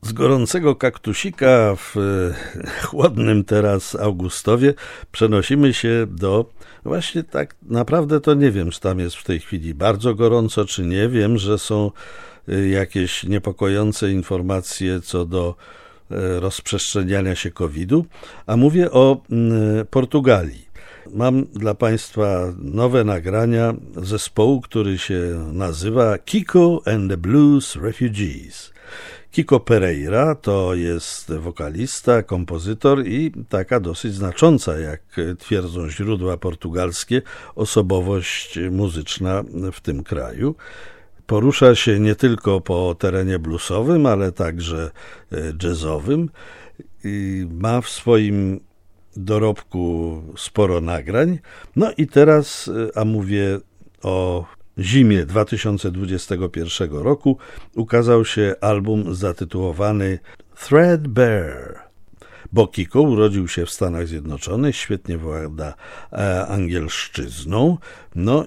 Z gorącego kaktusika w chłodnym teraz Augustowie przenosimy się do... Właśnie tak naprawdę to nie wiem, czy tam jest w tej chwili bardzo gorąco, czy nie. Wiem, że są jakieś niepokojące informacje co do rozprzestrzeniania się COVID-u, a mówię o Portugalii. Mam dla Państwa nowe nagrania zespołu, który się nazywa Kiko and the Blues Refugees. Kiko Pereira to jest wokalista, kompozytor i taka dosyć znacząca, jak twierdzą źródła portugalskie, osobowość muzyczna w tym kraju. Porusza się nie tylko po terenie bluesowym, ale także jazzowym. Ma w swoim dorobku sporo nagrań. No i teraz, a mówię o zimie 2021 roku, ukazał się album zatytułowany Threadbare. Bo Kiko urodził się w Stanach Zjednoczonych, świetnie włada angielszczyzną, no